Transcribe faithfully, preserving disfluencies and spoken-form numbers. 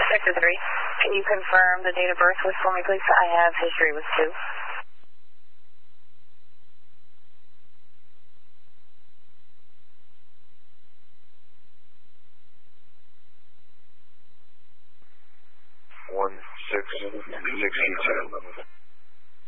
Sector three, can you confirm the date of birth was for me, please? I have history with two. One six sixty two.